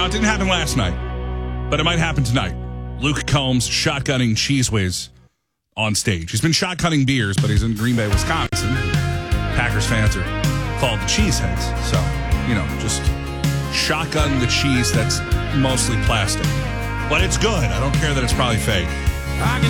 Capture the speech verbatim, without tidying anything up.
Now, it didn't happen last night, but it might happen tonight. Luke Combs shotgunning Cheese Whiz on stage. He's been shotgunning beers, but he's in Green Bay, Wisconsin. Packers fans are called the Cheeseheads. So, you know, just shotgun the cheese that's mostly plastic. But it's good. I don't care that it's probably fake.